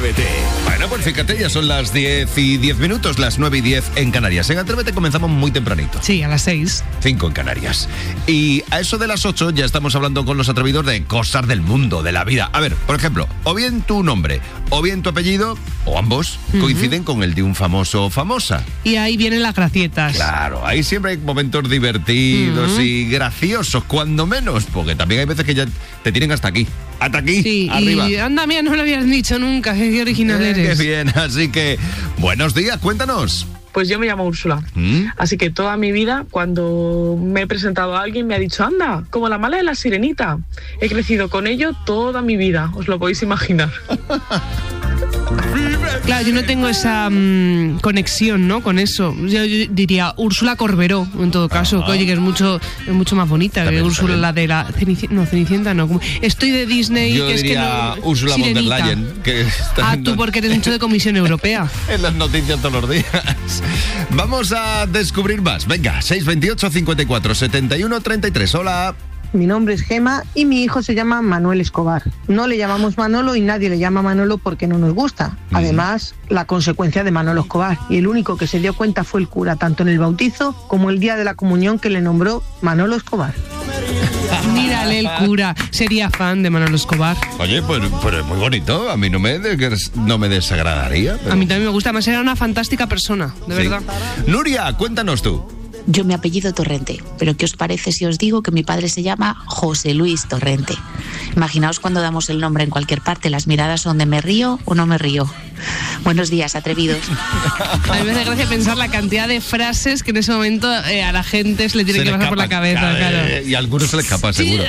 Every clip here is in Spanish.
Atrévete. Bueno, pues fíjate, ya son las 10:10, las 9:10 en Canarias. En Atrévete comenzamos muy tempranito. Sí, a las 6. 5 en Canarias. Y a eso de las 8 ya estamos hablando con los atrevidos de cosas del mundo, de la vida. A ver, por ejemplo, o bien tu nombre, o bien tu apellido, o ambos, coinciden con el de un famoso o famosa. Y ahí vienen las gracietas. Claro, ahí siempre hay momentos divertidos y graciosos, cuando menos, porque también hay veces que ya te tienen hasta aquí. Hasta aquí, Sí, arriba. y anda, mía, no lo habías dicho nunca, qué original eres. Qué bien, así que, buenos días, cuéntanos. Pues yo me llamo Úrsula. Así que toda mi vida, cuando me he presentado a alguien, me ha dicho, anda, como la mala de la sirenita. He crecido con ello toda mi vida, os lo podéis imaginar. Claro, yo no tengo esa conexión, ¿no? Con eso. Yo diría Úrsula Corberó, en todo caso, que oye, que es mucho más bonita También que está Úrsula, bien. la de la Cenicienta, no. Estoy de Disney, Yo que es que diría no. Ursula von der Sirenita. Leyen, que está Tú porque eres mucho de Comisión Europea. en las noticias todos los días. Vamos a descubrir más. Venga, 628 54 71 33. Hola. Mi nombre es Gema y mi hijo se llama Manuel Escobar. No le llamamos Manolo y nadie le llama Manolo porque no nos gusta. Además, la consecuencia de Manolo Escobar. Y el único que se dio cuenta fue el cura, tanto en el bautizo como el día de la comunión, que le nombró Manolo Escobar. Mírale el cura, sería fan de Manolo Escobar. Oye, pues es muy bonito. A mí no me desagradaría. Pero... A mí también me gusta, además era una fantástica persona, de Sí. verdad. Nuria, cuéntanos tú. Yo me apellido Torrente, pero ¿qué os parece si os digo que mi padre se llama José Luis Torrente? Imaginaos cuando damos el nombre en cualquier parte, las miradas son de ¿me río o no me río? Buenos días, atrevidos. A mí me hace gracia pensar la cantidad de frases que en ese momento a la gente se le tiene Se que le pasar por la escapan, cabeza, claro. Y a algunos se le escapa, Sí. seguro.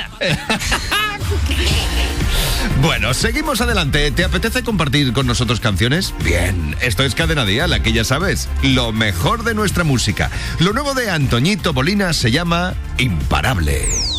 Bueno, seguimos adelante. ¿Te apetece compartir con nosotros canciones? Bien, esto es Cadena Dial, aquí ya sabes, lo mejor de nuestra música. Lo nuevo de Antoñito Bolina se llama Imparable.